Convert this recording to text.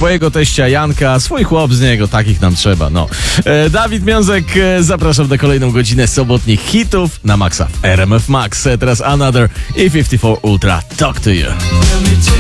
swojego teścia Janka, swój chłop z niego, takich nam trzeba, no. Dawid Miązek, zapraszam na kolejną godzinę sobotnich hitów na Maxa w RMF Max. Teraz Another i 54 Ultra Talk to You.